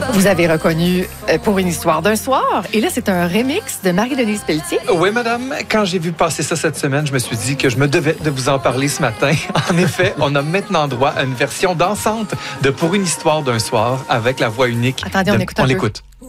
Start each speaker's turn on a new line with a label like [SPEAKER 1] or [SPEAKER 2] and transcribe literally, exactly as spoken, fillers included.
[SPEAKER 1] Vous avez reconnu euh, Pour une histoire d'un soir. Et là, c'est un remix de Marie-Denise Pelletier.
[SPEAKER 2] Oui, madame. Quand j'ai vu passer ça cette semaine, je me suis dit que je me devais de vous en parler ce matin. En effet, on a maintenant droit à une version dansante de Pour une histoire d'un soir avec la voix unique.
[SPEAKER 1] Attendez,
[SPEAKER 2] de...
[SPEAKER 1] on écoute un
[SPEAKER 2] On
[SPEAKER 1] peu.
[SPEAKER 2] l'écoute.